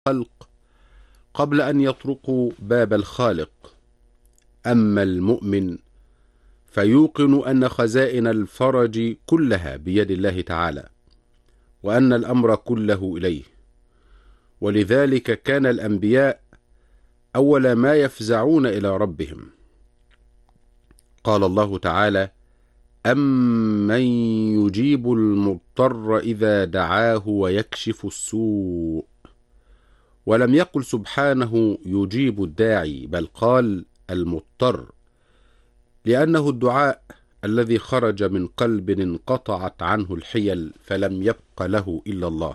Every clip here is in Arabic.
الخلق قبل أن يطرقوا باب الخالق. أما المؤمن فيوقن أن خزائن الفرج كلها بيد الله تعالى، وأن الأمر كله إليه. ولذلك كان الأنبياء أول ما يفزعون إلى ربهم. قال الله تعالى: أمن يجيب المضطر إذا دعاه ويكشف السوء. ولم يقل سبحانه يجيب الداعي، بل قال المضطر، لأنه الدعاء الذي خرج من قلب انقطعت عنه الحيل فلم يبق له إلا الله.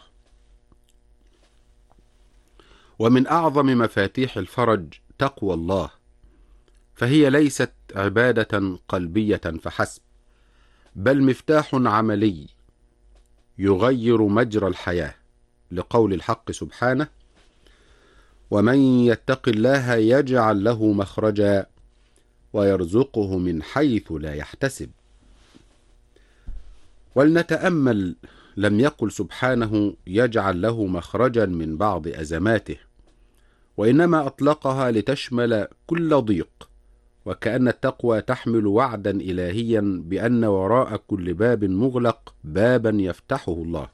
ومن أعظم مفاتيح الفرج تقوى الله، فهي ليست عبادة قلبية فحسب، بل مفتاح عملي يغير مجرى الحياة، لقول الحق سبحانه: ومن يتق الله يجعل له مخرجا ويرزقه من حيث لا يحتسب. ولنتأمل، لم يقل سبحانه يجعل له مخرجا من بعض أزماته، وإنما أطلقها لتشمل كل ضيق، وكأن التقوى تحمل وعدا إلهيا بأن وراء كل باب مغلق بابا يفتحه الله.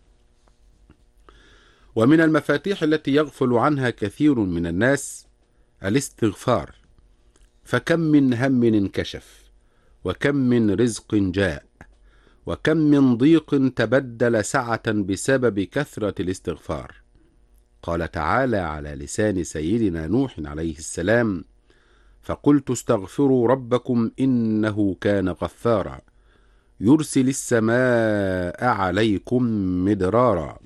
ومن المفاتيح التي يغفل عنها كثير من الناس الاستغفار، فكم من هم انكشف، وكم من رزق جاء، وكم من ضيق تبدل سعة بسبب كثرة الاستغفار. قال تعالى على لسان سيدنا نوح عليه السلام: فقلت استغفروا ربكم إنه كان غفارا يرسل السماء عليكم مدرارا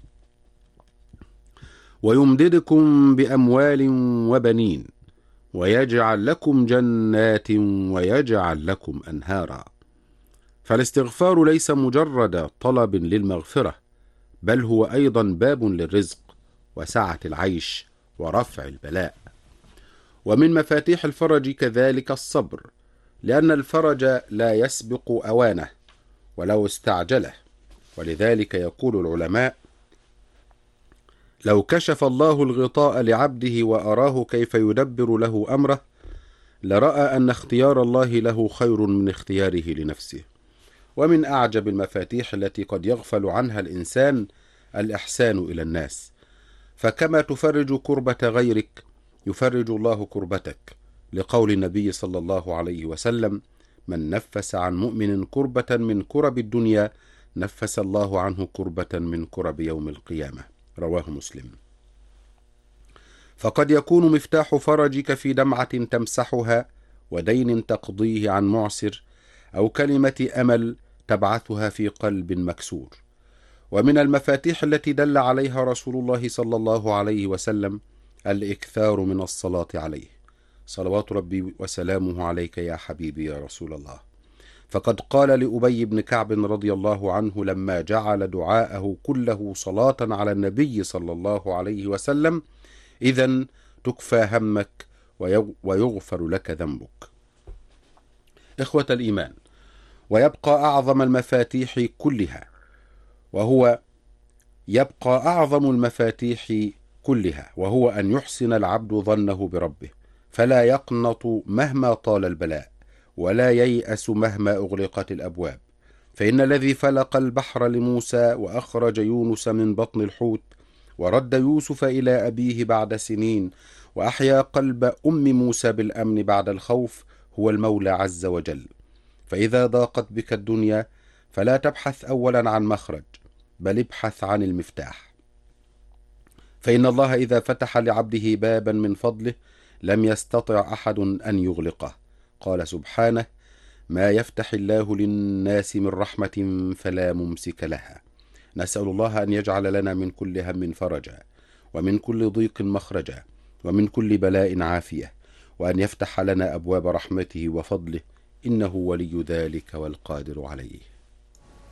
ويمددكم بأموال وبنين ويجعل لكم جنات ويجعل لكم أنهارا. فالاستغفار ليس مجرد طلب للمغفرة، بل هو أيضا باب للرزق وسعة العيش ورفع البلاء. ومن مفاتيح الفرج كذلك الصبر، لأن الفرج لا يسبق أوانه ولو استعجله. ولذلك يقول العلماء: لو كشف الله الغطاء لعبده وأراه كيف يدبر له أمره، لرأى أن اختيار الله له خير من اختياره لنفسه. ومن أعجب المفاتيح التي قد يغفل عنها الإنسان الإحسان إلى الناس، فكما تفرج كربة غيرك يفرج الله كربتك، لقول النبي صلى الله عليه وسلم: من نفس عن مؤمن كربة من كرب الدنيا نفس الله عنه كربة من كرب يوم القيامة. رواه مسلم. فقد يكون مفتاح فرجك في دمعة تمسحها، ودين تقضيه عن معسر، أو كلمة أمل تبعثها في قلب مكسور. ومن المفاتيح التي دل عليها رسول الله صلى الله عليه وسلم الإكثار من الصلاة عليه، صلوات ربي وسلامه عليك يا حبيبي يا رسول الله. فقد قال لأبي بن كعب رضي الله عنه لما جعل دعاءه كله صلاة على النبي صلى الله عليه وسلم: إذن تكفى همك ويغفر لك ذنبك. إخوة الإيمان، ويبقى أعظم المفاتيح كلها وهو أن يحسن العبد ظنه بربه، فلا يقنط مهما طال البلاء، ولا ييأس مهما أغلقت الأبواب. فإن الذي فلق البحر لموسى وأخرج يونس من بطن الحوت ورد يوسف إلى أبيه بعد سنين وأحيا قلب أم موسى بالأمن بعد الخوف هو المولى عز وجل. فإذا ضاقت بك الدنيا فلا تبحث أولا عن مخرج، بل ابحث عن المفتاح. فإن الله إذا فتح لعبده بابا من فضله لم يستطع أحد أن يغلقه. قال سبحانه: ما يفتح الله للناس من رحمة فلا ممسك لها. نسأل الله أن يجعل لنا من كل هم فرجا، ومن كل ضيق مخرجا، ومن كل بلاء عافية، وأن يفتح لنا أبواب رحمته وفضله، إنه ولي ذلك والقادر عليه.